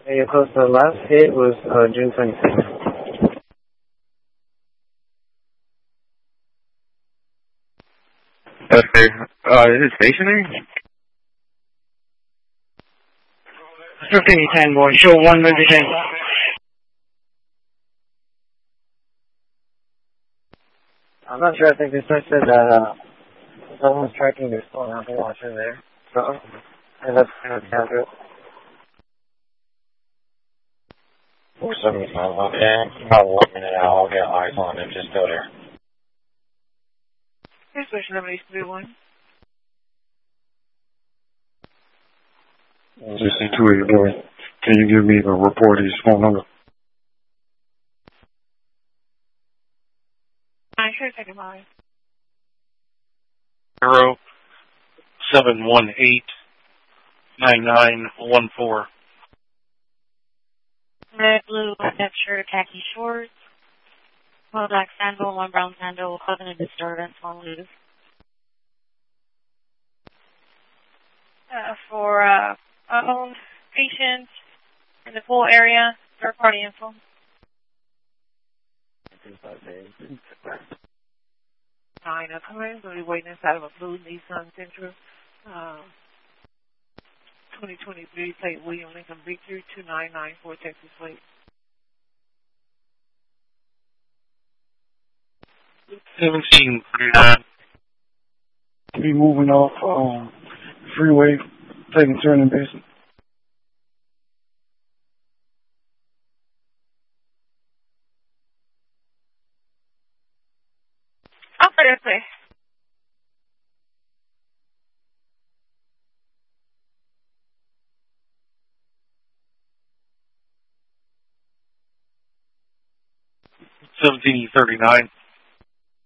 You're close. The last hit was June 26th. Okay. Is it stationary? 1510, boy. Show 1 movie 10. I'm not sure. I think they said that someone's tracking their phone. I think watching there. So, and that's kind of accurate. 475, okay. About 1 minute out, I'll get eyes on him, just still there. Here's question number 831. Just see 284. Can you give me a report of his phone number? I sure take him on. 0718-9914. Red, blue, white shirt, khaki shorts. 1 black sandal, 1 brown sandal, causing a disturbance on loose. For unknown patient in the pool area, third party info. Nine coming. We'll be waiting inside of a blue Nissan Sentra. 2023 plate William Lincoln Victory 2994 Texas plate. 1739. Be moving off freeway, taking turning basin. I'll put it this way. $17.39.